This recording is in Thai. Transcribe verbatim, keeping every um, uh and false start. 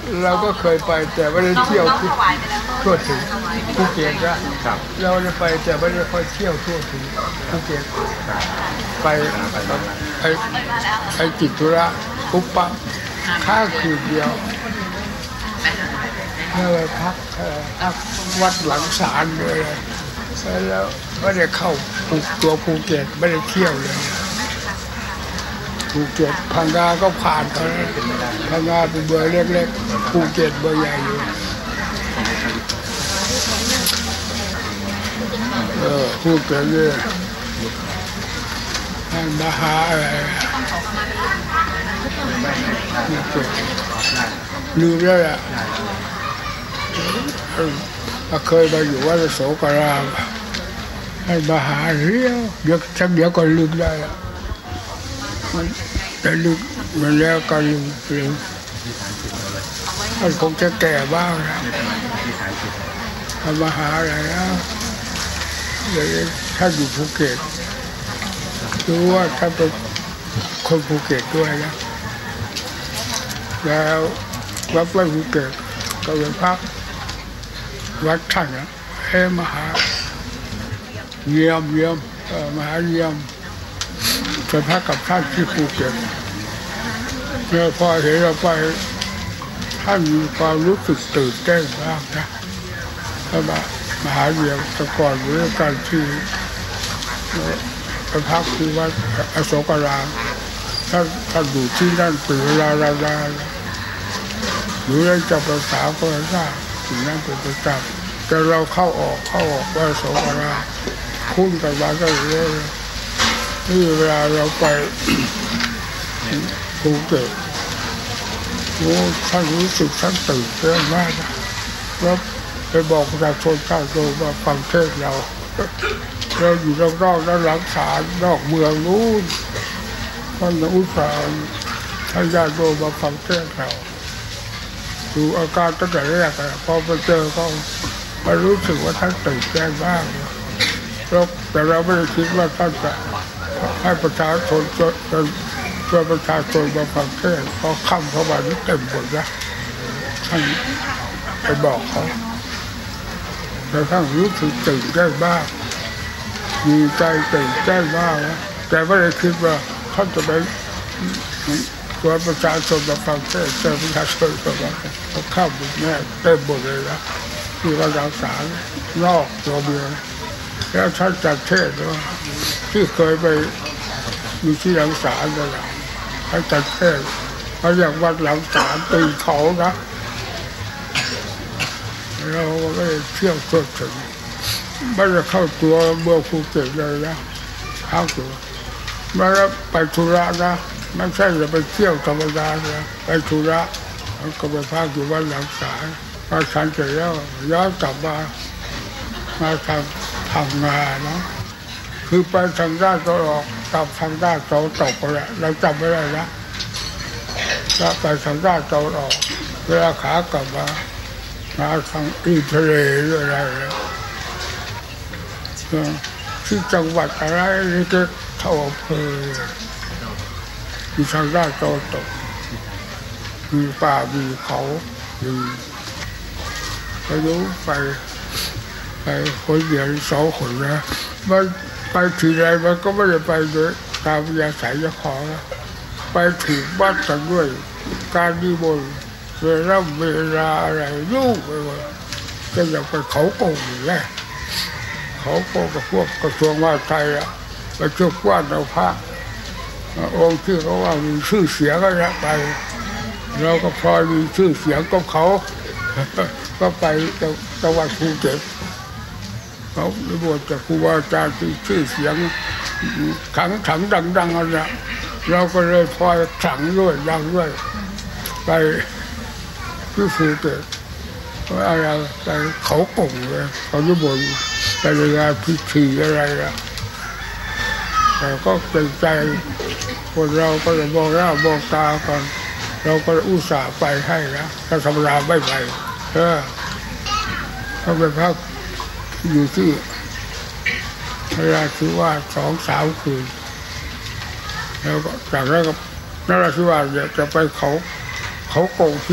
เราก็เคยไปแต่ไม่ได้เที่ยวทั่วถึงภูเก็ตนะเราได้ไปแต่ไม่ได้ค่อยเที่ยวทั่วถึงภูเก็ตไปไปไปจิตธุระปุ๊บปั๊บข้างคืนเดียวเลยพักพักวัดหลังศาลเลยแล้วไม่ได้เข้าตัวภูเก็ตไม่ได้เที่ยวเลยภูเก็ตพังงาก็ผ่านเขาพังงาเป็นเบอร์เล็กๆภูเก็ตเบอร์ใหญ่อยู่เออภูเก็ตเนี่ยมหาอะไรลืมแล้วอ่ะเคยมาอยู่วัดโสกรามให้มหาเรียวเดี๋ยวสักเดี๋ยวก็ลืมได้มันแต่ลืมมันแล้วก็ลืมลืมมันคงจะแก่บ้างนะมหาอะไรนะเดี๋ยวถ้าอยู่ภูเก็ตรู้ว่าถ้าเป็นคนภูเก็ตด้วยนะแล้ววัดภูเก็ตก็เป็นพักวัดท่านนะเฮ้มหาเยี่ยมเยี่ยมมหาเยี่ยมไปพักกับท่านที่ภูเก็ตเนี่ยพอเห็นเราไปท่านมีความรู้สึกตื่นเต้นมากนะแล้วมหาเยี่ยมแต่ก่อนเรื่องการที่ไปพักที่วัดอโศการามท่านท่านอยู่ที่นั่นเป็นเวลาลาๆอยู่ในจับภาษาก็ได้ถึงนั้นเป็นประจำแต่เราเข้าออกเข้าออกว่าโสภณาคุ้นกันมาก็เรื่อยนี่เวลาเราไปภูเก็ตโอ้ท่านรู้สึกท่านตื่นเต้นมากนะแล้วไปบอกประชาชนชาวโลกว่าฟังเทศเราเราอยู่รอบๆด้านหลังศาลนอกเมืองนู้นท่านอุตส่าห์ท่านญาติโยมมาฟังเทศเราดูอาการตั้งแต่แรกอะพอไปเจอเขามารู้สึกว่าท่านตื่นเต้นมากแล้วแต่เราไม่ได้คิดว่าท่านจะให้ประชาชนจนจนจนประชาชนมาฟังเทศพอค่ำเข้ามานี่เต็มหมดนะท่านไปบอกเขาแต่ท่านรู้สึกตื่นเต้นมากดีใจตื่นเต้นมากนะแต่ไม่ได้คิดว่าท่านจะไปตัวประชาชนมาฟังเทศแต่ประชาชนก็มาเขาเข้าบุญแม่เต็มหมดเลยนะที่วัดหลังศาลนอกตัวเมืองแล้วท่านจัดเทศว่าที่เคยไปมีที่หลังศาลนั่นแหละท่านจัดเทศเขาอยากวัดหลังศาลตีเขานะเราก็ไม่เที่ยวเกิดถึงไม่ได้เข้าตัวเมืองภูเก็ตเลยนะเข้าตัวมาแล้วไปธุระนะไม่ใช่จะไปเที่ยวธรรมดานะไปธุระก็ไปพักอยู่วัดหลังศาลมาฉันเสร็จแล้วย้อนกลับมามาทำทำงานเนาะคือไปทางด้านตะวันออกกลับทางด้านตะวันตกไปแล้วเราจำไม่ได้นะถ้าไปทางด้านตะวันออกเวลาขากลับมามาทางอีทะเลหรืออะไรแล้วที่จังหวัดอะไรนี่ก็เท่าอำเภออยู่ทางด้านตะวันตกมีป่ามีเขาอยู่ไปรู้ไปไปคนเดียวสองคนนะมันไปทีไรมันก็ไม่ได้ไปโดยตามยาสายยาขอนะไปถูกบ้านกันด้วยการนิมนต์เวลาเวลาอะไรยุ่งไปหมดก็อยากไปเขาโกงอยู่แล้วเขาโกงกับพวกกระทรวงมหาดไทยอะไปช่วยกวาดเอาพระองค์ที่เขาว่ามีชื่อเสียงก็จะไปเราก็พอมีชื่อเสียงกับเขาก็ไปจังหวัดภูเก็ตเขาบวชจากครูบาอาจารย์ที่ชื่อเสียงขังขังดังๆอะไรเราก็เลยพอขังด้วยดังด้วยไปที่ภูเก็ตอะไรไปเขาโก่งเลยเขาจะบ่นไปในงานพิธีอะไรอะแต่ก็เป็นใจคนเราก็จะมองหน้ามองตากันเราก็อุตส่าห์ไปให้นะถ้าธรรมดาไม่ไปเออเขาไปพักอยู่ที่พระราชิวาสสองสามคืนแล้วก็จากนั้นก็นราธิวาสเนี่ยจะไปเขาเขาโกง